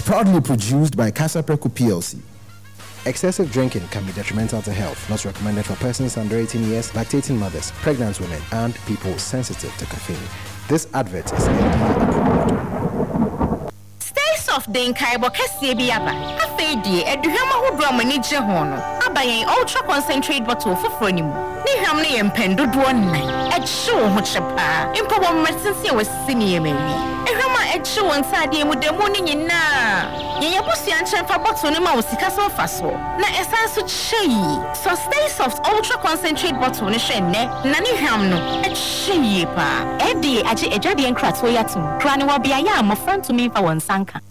Proudly produced by Casa Preco PLC. Excessive drinking can be detrimental to health. Not recommended for persons under 18 years, lactating mothers, pregnant women, and people sensitive to caffeine. This advert is FDA approved. Stay soft, then Kaibo Cassibiaba. A fade, a drama who draw many jehono. Abaye ultra concentrate bottle for Fronimu. Nihamni and Pendo one night. At show much a pa. Impossible medicine was singing me. At show on Saturday with the morning in na. Yabusi and Champa box on a mouse, Castle Faso. Na essence shay. So stay soft, ultra concentrate bottle on a shene. Nani hamno. At shay pa. Eddie, Ajadi and Kratswayatu. Granny will be a yam of front to me for one sanka.